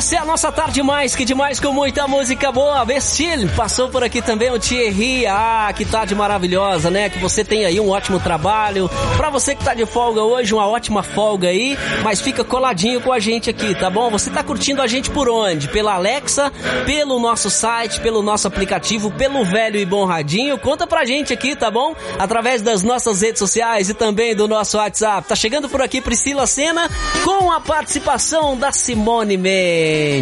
Essa é a nossa tarde mais que demais, com muita música boa. Vestil, passou por aqui também o Thierry. Ah, que tarde maravilhosa, né? Que você tem aí um ótimo trabalho. Pra você que tá de folga hoje, uma ótima folga aí. Mas fica coladinho com a gente aqui, tá bom? Você tá curtindo a gente por onde? Pela Alexa, pelo nosso site, pelo nosso aplicativo, pelo velho e bom radinho. Conta pra gente aqui, tá bom? Através das nossas redes sociais e também do nosso WhatsApp. Tá chegando por aqui Priscila Senna com a participação da Simone Mendes.